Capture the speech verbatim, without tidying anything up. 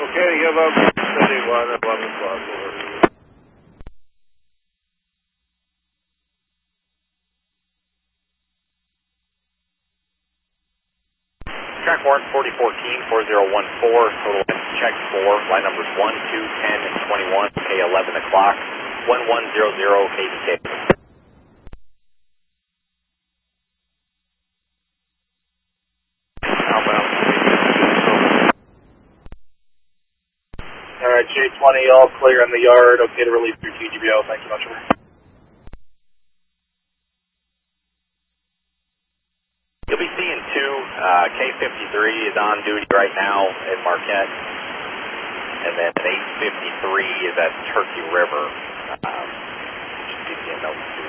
Okay, give up City one at eleven o'clock. Over. Track warrant forty fourteen, four zero one four, total check four, line numbers one, two, ten, and twenty-one, K eleven o'clock, one one zero zero A D K. Alright, J twenty, all clear in the yard, okay to release through T G B O, thank you much. You'll be seeing two, uh, K fifty-three is on duty right now at Marquette, and then an eight fifty-three is at Turkey River. Um, should be seeing those